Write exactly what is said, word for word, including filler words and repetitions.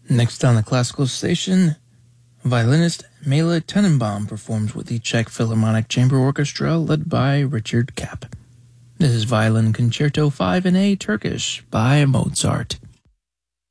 Next on the classical station, violinist Mela Tenenbaum performs with the Czech Philharmonic Chamber Orchestra led by Richard Kapp. This is Violin Concerto five in A Turkish by Mozart.